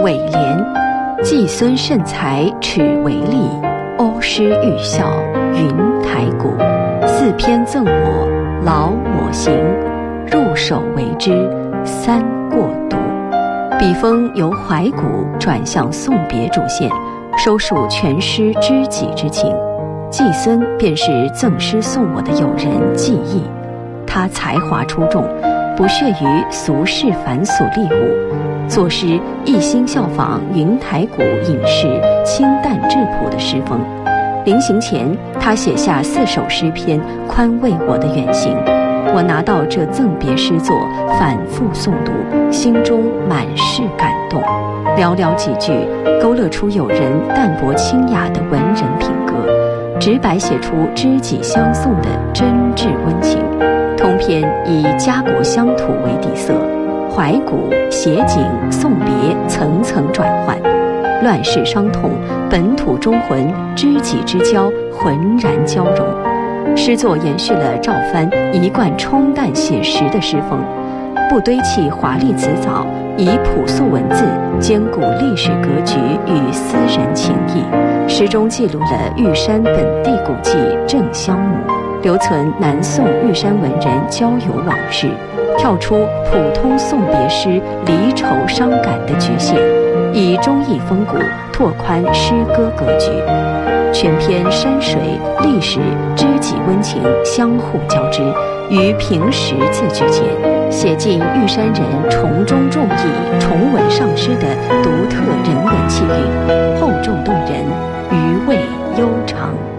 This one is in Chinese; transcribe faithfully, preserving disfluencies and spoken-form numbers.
尾联：季孙盛才耻为吏，瓯师欲效云台鼓。四篇赠我，劳我行，入手为之，三过独。笔锋由怀古转向送别主线，收束全诗知己之情。季孙便是赠诗送我的友人季意，他才华出众，不屑于俗世凡俗丽物，作诗一心效仿云台鼓隐士清淡质朴的诗风。临行前，他写下四首诗篇，宽慰我的远行。我拿到这赠别诗作，反复诵读，心中满是感动。寥寥几句，勾勒出友人淡泊清雅的文人品格，直白写出知己相送的真挚温情。通篇以家国乡土为底色，怀古写景送别层层转换，乱世伤痛，本土中魂，知己之交浑然交融。诗作延续了赵藩一贯冲淡写实的诗风，不堆砌华丽辞藻，以朴素文字兼顾历史格局与私人情谊。诗中记录了玉山本地古迹镇香木，留存南宋玉山文人交友往事，跳出普通送别诗离愁伤感的局限，以忠义风骨拓宽诗歌格局。全篇山水、历史、知己温情相互交织，于平实字句间写尽玉山人重中重义、重文上诗的独特人文气韵，厚重动人，余味悠长。